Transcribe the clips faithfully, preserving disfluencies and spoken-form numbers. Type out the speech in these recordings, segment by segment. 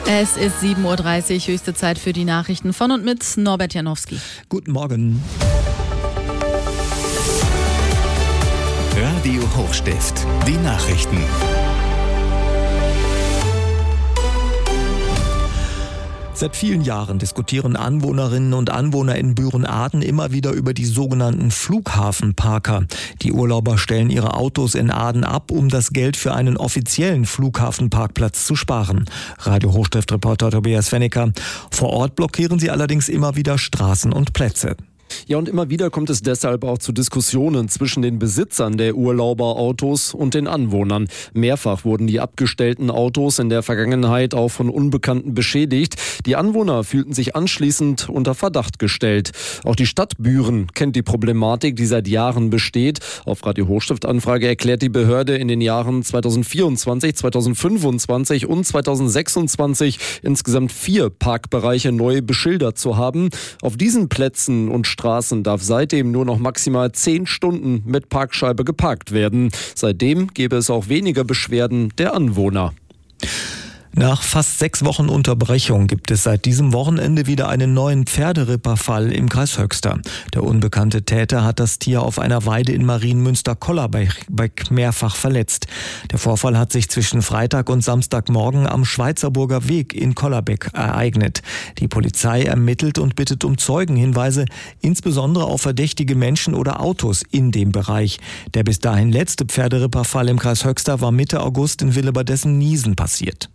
Es ist sieben Uhr dreißig, höchste Zeit für die Nachrichten von und mit Norbert Janowski. Guten Morgen. Radio Hochstift, die Nachrichten. Seit vielen Jahren diskutieren Anwohnerinnen und Anwohner in Büren-Aden immer wieder über die sogenannten Flughafenparker. Die Urlauber stellen ihre Autos in Aden ab, um das Geld für einen offiziellen Flughafenparkplatz zu sparen. Radio Hochstift-Reporter Tobias Fennecker. Vor Ort blockieren sie allerdings immer wieder Straßen und Plätze. Ja, und immer wieder kommt es deshalb auch zu Diskussionen zwischen den Besitzern der Urlauberautos und den Anwohnern. Mehrfach wurden die abgestellten Autos in der Vergangenheit auch von Unbekannten beschädigt. Die Anwohner fühlten sich anschließend unter Verdacht gestellt. Auch die Stadt Büren kennt die Problematik, die seit Jahren besteht. Auf Radio Hochstift-Anfrage erklärt die Behörde in den Jahren zweitausendvierundzwanzig, zweitausendfünfundzwanzig und zweitausendsechsundzwanzig insgesamt vier Parkbereiche neu beschildert zu haben. Auf diesen Plätzen und Straßen darf seitdem nur noch maximal zehn Stunden mit Parkscheibe geparkt werden. Seitdem gäbe es auch weniger Beschwerden der Anwohner. Nach fast sechs Wochen Unterbrechung gibt es seit diesem Wochenende wieder einen neuen Pferderipperfall im Kreis Höxter. Der unbekannte Täter hat das Tier auf einer Weide in Marienmünster-Kollerbeck mehrfach verletzt. Der Vorfall hat sich zwischen Freitag und Samstagmorgen am Schweizerburger Weg in Kollerbeck ereignet. Die Polizei ermittelt und bittet um Zeugenhinweise, insbesondere auf verdächtige Menschen oder Autos in dem Bereich. Der bis dahin letzte Pferderipperfall im Kreis Höxter war Mitte August in Willebadessen-Niesen passiert.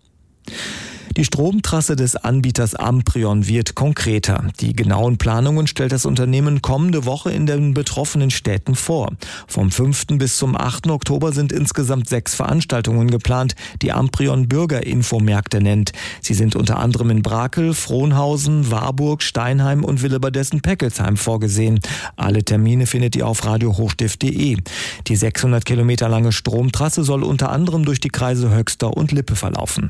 Die Stromtrasse des Anbieters Amprion wird konkreter. Die genauen Planungen stellt das Unternehmen kommende Woche in den betroffenen Städten vor. Vom fünften bis zum achten Oktober sind insgesamt sechs Veranstaltungen geplant, die Amprion Bürgerinfomärkte nennt. Sie sind unter anderem in Brakel, Frohnhausen, Warburg, Steinheim und Willebadessen-Peckelsheim vorgesehen. Alle Termine findet ihr auf radio hochstift punkt de. Die sechshundert Kilometer lange Stromtrasse soll unter anderem durch die Kreise Höxter und Lippe verlaufen.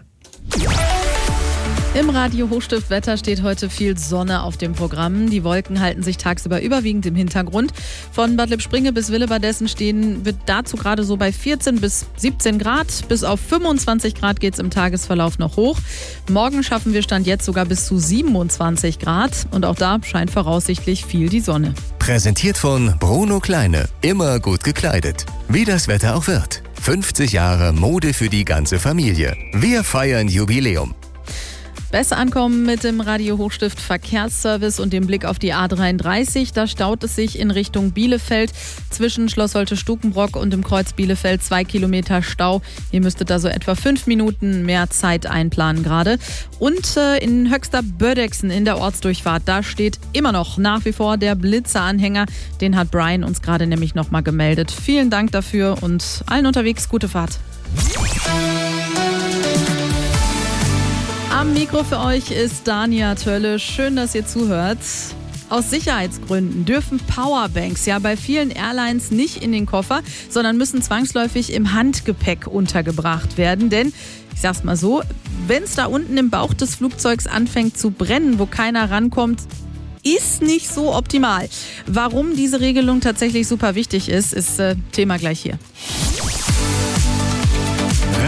Im Radio Hochstift Wetter steht heute viel Sonne auf dem Programm. Die Wolken halten sich tagsüber überwiegend im Hintergrund. Von Bad Lippspringe bis Willebadessen stehen wird dazu gerade so bei vierzehn bis siebzehn Grad. Bis auf fünfundzwanzig Grad geht es im Tagesverlauf noch hoch. Morgen schaffen wir Stand jetzt sogar bis zu siebenundzwanzig Grad. Und auch da scheint voraussichtlich viel die Sonne. Präsentiert von Bruno Kleine. Immer gut gekleidet. Wie das Wetter auch wird. fünfzig Jahre Mode für die ganze Familie. Wir feiern Jubiläum. Besser ankommen mit dem Radio Hochstift Verkehrsservice und dem Blick auf die A dreiunddreißig. Da staut es sich in Richtung Bielefeld zwischen Schloss Holte-Stukenbrock und dem Kreuz Bielefeld zwei Kilometer Stau. Ihr müsstet da so etwa fünf Minuten mehr Zeit einplanen gerade. Und äh, in Höxter-Bördexen in der Ortsdurchfahrt, da steht immer noch nach wie vor der Blitzer-Anhänger. Den hat Brian uns gerade nämlich nochmal gemeldet. Vielen Dank dafür und allen unterwegs gute Fahrt. Am Mikro für euch ist Dania Tölle. Schön, dass ihr zuhört. Aus Sicherheitsgründen dürfen Powerbanks ja bei vielen Airlines nicht in den Koffer, sondern müssen zwangsläufig im Handgepäck untergebracht werden. Denn, ich sag's mal so, wenn es da unten im Bauch des Flugzeugs anfängt zu brennen, wo keiner rankommt, ist nicht so optimal. Warum diese Regelung tatsächlich super wichtig ist, ist äh, Thema gleich hier.